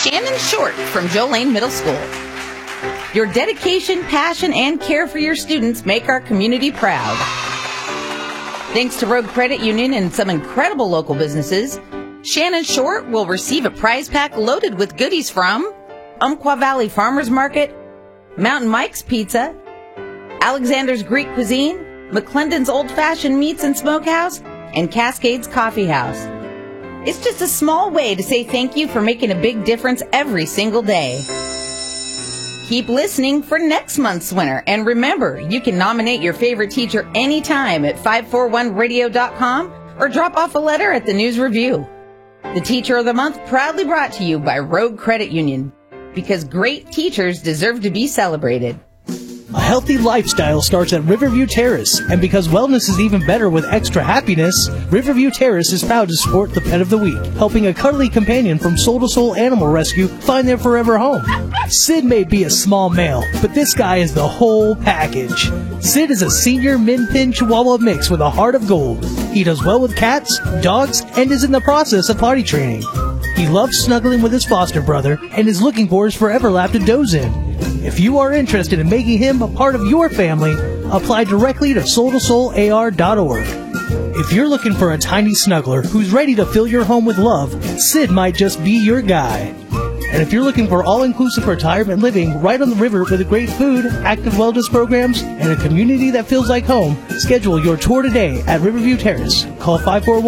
Shannon Short from Jolene Middle School. Your dedication, passion, and care for your students make our community proud. Thanks to Road Credit Union and some incredible local businesses, Shannon Short will receive a prize pack loaded with goodies from Umpqua Valley Farmers Market, Mountain Mike's Pizza, Alexander's Greek Cuisine, McClendon's Old Fashioned Meats and Smokehouse, and Cascades Coffee House. It's just a small way to say thank you for making a big difference every single day. Keep listening for next month's winner, and remember, you can nominate your favorite teacher anytime at 541radio.com or drop off a letter at the News Review. The Teacher of the Month proudly brought to you by Road Credit Union, because great teachers deserve to be celebrated. A healthy lifestyle starts at Riverview Terrace, and because wellness is even better with extra happiness, Riverview Terrace is proud to support the Pet of the Week, helping a cuddly companion from Soul to Soul Animal Rescue find their forever home. Sid may be a small male, but this guy is the whole package. Sid is a senior min-pin Chihuahua mix with a heart of gold. He does well with cats, dogs, and is in the process of potty training. He loves snuggling with his foster brother and is looking for his forever lap to doze in. If you are interested in making him a part of your family, apply directly to soultosoular.org. If you're looking for a tiny snuggler who's ready to fill your home with love, Sid might just be your guy. And if you're looking for all-inclusive retirement living right on the river with great food, active wellness programs, and a community that feels like home, schedule your tour today at Riverview Terrace. Call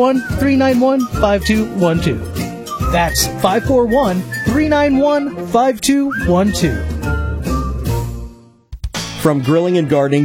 541-391-5212. That's 541-391-5212. From grilling and gardening